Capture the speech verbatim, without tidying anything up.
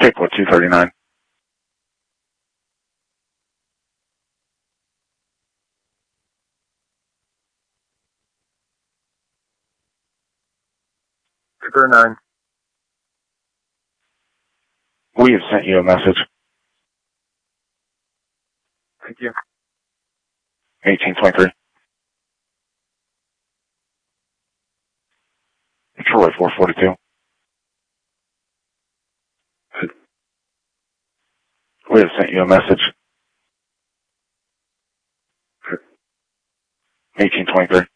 Capewood two thirty-nine. Trooper nine. We have sent you a message. Thank you. eighteen twenty-three. Troy four forty-two. We have sent you a message. eighteen twenty-three.